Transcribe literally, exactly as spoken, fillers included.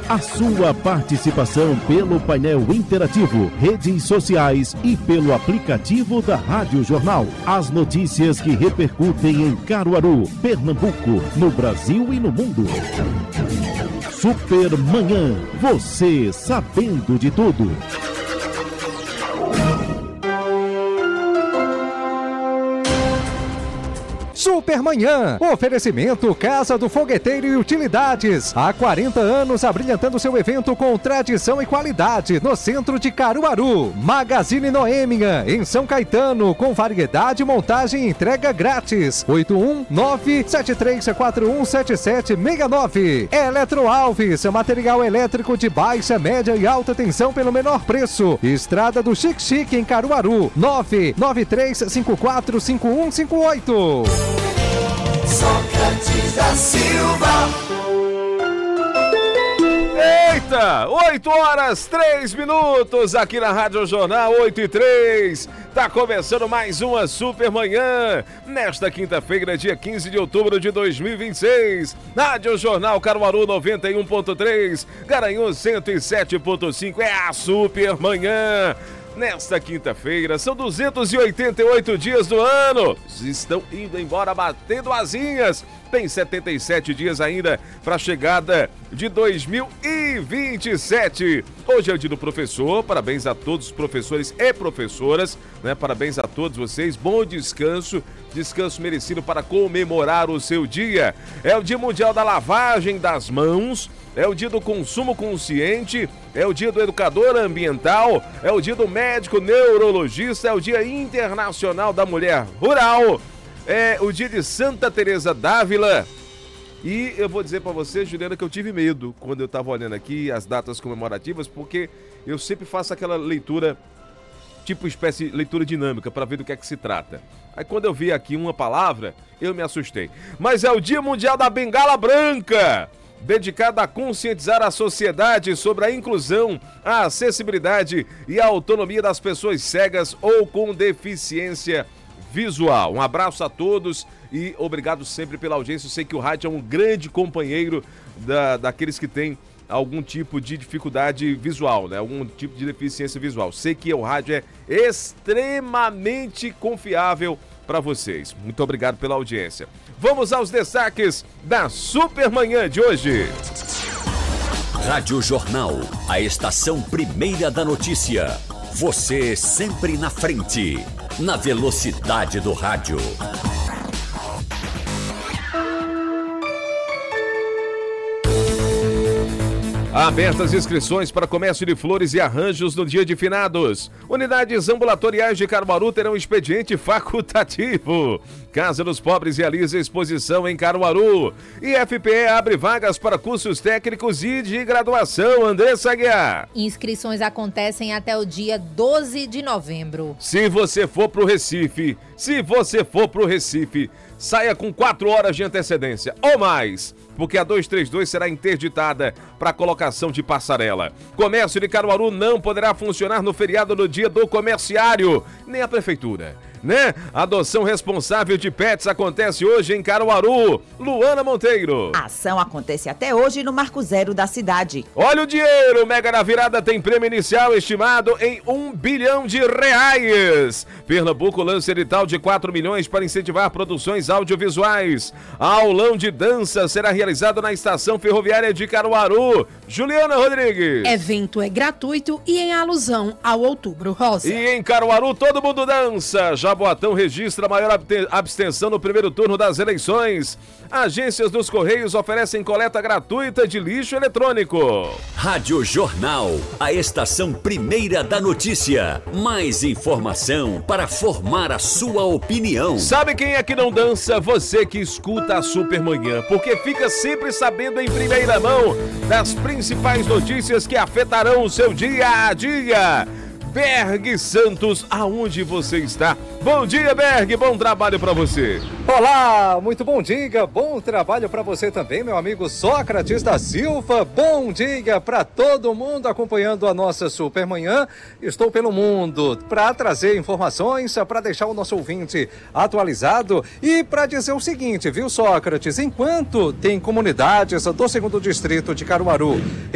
A sua participação pelo painel interativo, redes sociais e pelo aplicativo da Rádio Jornal. As notícias que repercutem em Caruaru, Pernambuco, no Brasil e no mundo. Super Manhã, você sabendo de tudo. Supermanhã, oferecimento Casa do Fogueteiro e Utilidades. Há quarenta anos abrilhantando seu evento com tradição e qualidade no centro de Caruaru. Magazine Noêmia, em São Caetano, com variedade, montagem e entrega grátis. oito um nove sete três quatro um sete sete seis nove. Eletro Alves, material elétrico de baixa, média e alta tensão pelo menor preço. Estrada do Chique Chique em Caruaru. nove nove três cinco quatro cinco um cinco oito. Sócrates da Silva. Eita, oito horas, três minutos aqui na Rádio Jornal, oito e três. Tá começando mais uma Super Manhã, nesta quinta-feira, dia quinze de outubro de dois mil e vinte e seis. Rádio Jornal Caruaru noventa e um ponto três, Garanhuns cento e sete ponto cinco, é a Super Manhã. Nesta quinta-feira, são duzentos e oitenta e oito dias do ano. Estão indo embora batendo asinhas. Tem setenta e sete dias ainda para a chegada de dois mil e vinte e sete. Hoje é o dia do professor. Parabéns a todos os professores e professoras, né? Parabéns a todos vocês. Bom descanso. Descanso merecido para comemorar o seu dia. É o Dia Mundial da Lavagem das Mãos. É o dia do consumo consciente, é o dia do educador ambiental, é o dia do médico neurologista, é o dia internacional da mulher rural, é o dia de Santa Teresa d'Ávila. E eu vou dizer para você, Juliana, que eu tive medo quando eu estava olhando aqui as datas comemorativas, porque eu sempre faço aquela leitura, tipo espécie de leitura dinâmica, para ver do que é que se trata. Aí quando eu vi aqui uma palavra, eu me assustei. Mas é o Dia Mundial da Bengala Branca, dedicado a conscientizar a sociedade sobre a inclusão, a acessibilidade e a autonomia das pessoas cegas ou com deficiência visual. Um abraço a todos e obrigado sempre pela audiência. Eu sei que o rádio é um grande companheiro da, daqueles que têm algum tipo de dificuldade visual, né? Algum tipo de deficiência visual. Sei que o rádio é extremamente confiável para vocês. Muito obrigado pela audiência. Vamos aos destaques da Super Manhã de hoje. Rádio Jornal, a estação primeira da notícia. Você sempre na frente, na velocidade do rádio. Abertas inscrições para comércio de flores e arranjos no dia de finados. Unidades ambulatoriais de Caruaru terão expediente facultativo. Casa dos Pobres realiza exposição em Caruaru. I F P E abre vagas para cursos técnicos e de graduação. Andressa Aguiar. Inscrições acontecem até o dia doze de novembro. Se você for para o Recife, se você for para o Recife, saia com quatro horas de antecedência ou mais, porque a duzentos e trinta e dois será interditada para colocação de passarela. Comércio de Caruaru não poderá funcionar no feriado do Dia do Comerciário, nem a prefeitura, né? Adoção responsável de pets acontece hoje em Caruaru. Luana Monteiro. A ação acontece até hoje no Marco Zero da cidade. Olha o dinheiro, Mega da Virada tem prêmio inicial estimado em um bilhão de reais. Pernambuco lança edital de quatro milhões para incentivar produções audiovisuais. Aulão de dança será realizado na estação ferroviária de Caruaru. Juliana Rodrigues. Evento é gratuito e em alusão ao Outubro Rosa. E em Caruaru todo mundo dança. Jaboatão registra maior abstenção no primeiro turno das eleições. Agências dos Correios oferecem coleta gratuita de lixo eletrônico. Rádio Jornal, a estação primeira da notícia. Mais informação para formar a sua opinião. Sabe quem é que não dança? Você que escuta a Super Manhã, porque fica sempre sabendo em primeira mão das principais notícias que afetarão o seu dia a dia. Berg Santos, aonde você está? Bom dia, Berg, bom trabalho para você. Olá, muito bom dia, bom trabalho para você também, meu amigo Sócrates da Silva. Bom dia para todo mundo acompanhando a nossa Super Manhã. Estou pelo mundo para trazer informações, para deixar o nosso ouvinte atualizado e para dizer o seguinte, viu, Sócrates? Enquanto tem comunidades do segundo distrito de Caruaru